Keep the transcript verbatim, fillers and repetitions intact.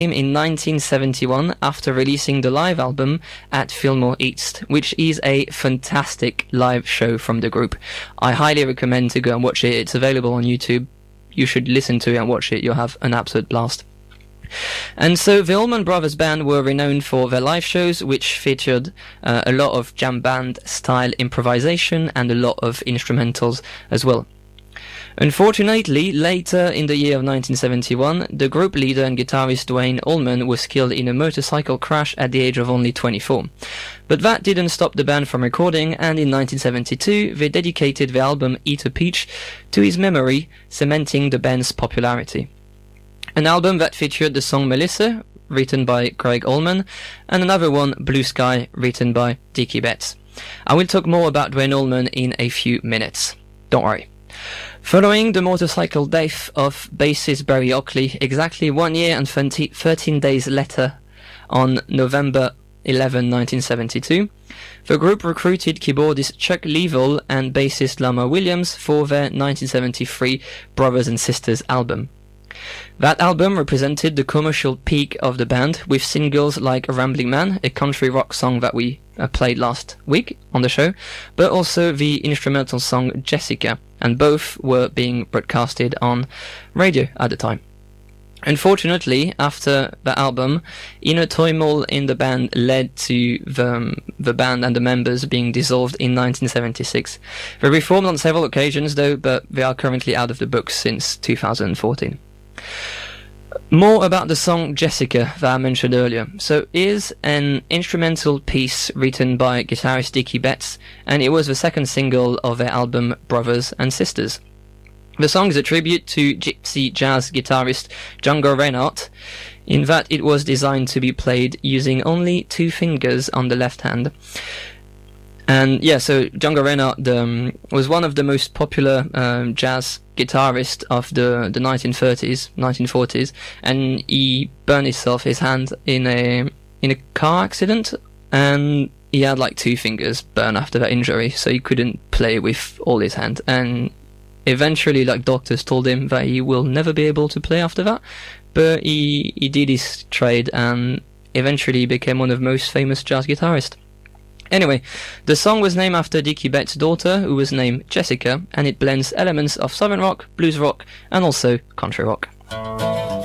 in nineteen seventy-one after releasing the live album at Fillmore East, which is a fantastic live show from the group. I highly recommend to go and watch it. It's available on YouTube. You should listen to it and watch it. You'll have an absolute blast. And so the Allman Brothers Band were renowned for their live shows, which featured uh, a lot of jam band style improvisation and a lot of instrumentals as well. Unfortunately, later in the year of nineteen seventy-one, the group leader and guitarist Duane Allman was killed in a motorcycle crash at the age of only twenty-four. But that didn't stop the band from recording, and in nineteen seventy-two they dedicated the album Eat a Peach to his memory, cementing the band's popularity. An album that featured the song Melissa, written by Gregg Allman, and another one, Blue Sky, written by Dickie Betts. I will talk more about Duane Allman in a few minutes. Don't worry. Following the motorcycle death of bassist Barry Oakley, exactly one year and thirteen days later, on November eleventh, nineteen seventy-two, the group recruited keyboardist Chuck Leavell and bassist Lama Williams for their nineteen seventy-three Brothers and Sisters album. That album represented the commercial peak of the band, with singles like Rambling Man, a country rock song that we uh, played last week on the show, but also the instrumental song Jessica, and both were being broadcasted on radio at the time. Unfortunately, after the album, inner turmoil in the band led to the, um, the band and the members being dissolved in nineteen seventy-six. They reformed on several occasions though, but they are currently out of the books since two thousand fourteen. More about the song Jessica that I mentioned earlier. So it is an instrumental piece written by guitarist Dickie Betts, and it was the second single of their album Brothers and Sisters. The song is a tribute to gypsy jazz guitarist Django Reinhardt, in that it was designed to be played using only two fingers on the left hand. And yeah, so Django Reinhardt um, was one of the most popular um, jazz guitarists of the, the nineteen thirties, nineteen forties, and he burned himself his hand in a in a car accident, and he had like two fingers burned after that injury, so he couldn't play with all his hand. And eventually, like, doctors told him that he will never be able to play after that, but he he did his trade and eventually became one of the most famous jazz guitarists. Anyway, the song was named after Dickie Betts' daughter, who was named Jessica, and it blends elements of southern rock, blues rock, and also country rock.